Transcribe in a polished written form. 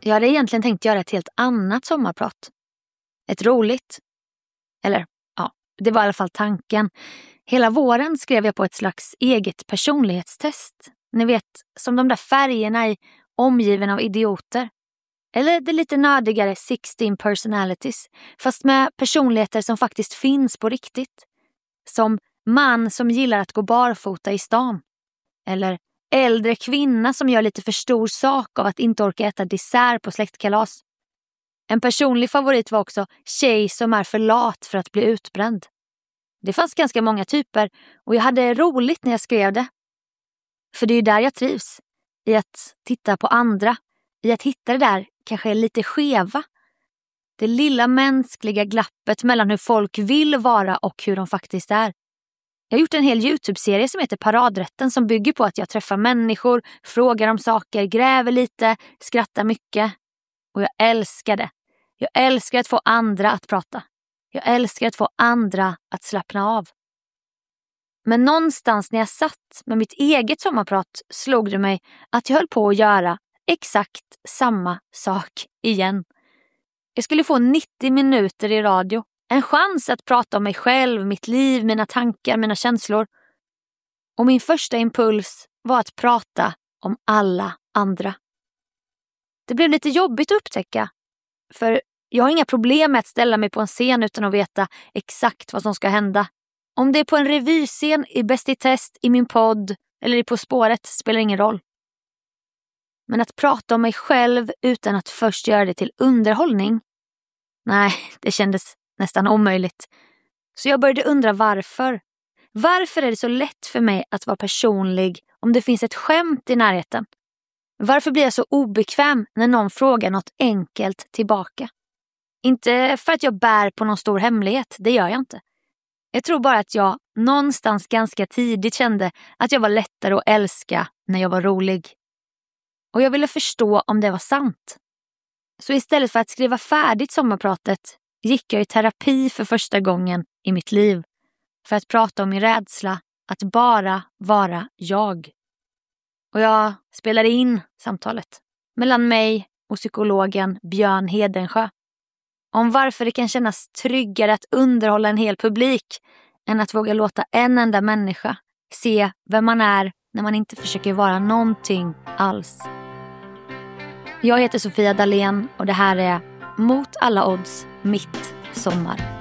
Jag hade egentligen tänkt göra ett helt annat sommarprat. Ett roligt. Eller, ja, det var i alla fall tanken. Hela våren skrev jag på ett slags eget personlighetstest. Ni vet, som de där färgerna i Omgiven av idioter. Eller det lite nördigare 16 personalities, fast med personligheter som faktiskt finns på riktigt. Som man som gillar att gå barfota i stan. Eller äldre kvinna som gör lite för stor sak av att inte orka äta dessert på släktkalas. En personlig favorit var också tjej som är för lat för att bli utbränd. Det fanns ganska många typer och jag hade roligt när jag skrev det. För det är ju där jag trivs. I att titta på andra. I att hitta det där kanske lite skeva. Det lilla mänskliga glappet mellan hur folk vill vara och hur de faktiskt är. Jag har gjort en hel YouTube-serie som heter Paradrätten som bygger på att jag träffar människor, frågar om saker, gräver lite, skrattar mycket. Och jag älskar det. Jag älskar att få andra att prata. Jag älskar att få andra att slappna av. Men någonstans när jag satt med mitt eget sommarprat slog det mig att jag höll på att göra exakt samma sak igen. Jag skulle få 90 minuter i radio. En chans att prata om mig själv, mitt liv, mina tankar, mina känslor. Och min första impuls var att prata om alla andra. Det blev lite jobbigt att upptäcka. För jag har inga problem med att ställa mig på en scen utan att veta exakt vad som ska hända. Om det är på en revyscen, i Bäst i test, i min podd eller i På spåret spelar ingen roll. Men att prata om mig själv utan att först göra det till underhållning? Nej, det kändes nästan omöjligt. Så jag började undra varför. Varför är det så lätt för mig att vara personlig om det finns ett skämt i närheten? Varför blir jag så obekväm när någon frågar något enkelt tillbaka? Inte för att jag bär på någon stor hemlighet, det gör jag inte. Jag tror bara att jag någonstans ganska tidigt kände att jag var lättare att älska när jag var rolig. Och jag ville förstå om det var sant. Så istället för att skriva färdigt sommarpratet gick jag i terapi för första gången i mitt liv. För att prata om min rädsla att bara vara jag. Och jag spelade in samtalet mellan mig och psykologen Björn Hedensjö. Om varför det kan kännas tryggare att underhålla en hel publik än att våga låta en enda människa se vem man är när man inte försöker vara någonting alls. Jag heter Sofia Dalén och det här är Mot alla odds, mitt sommar.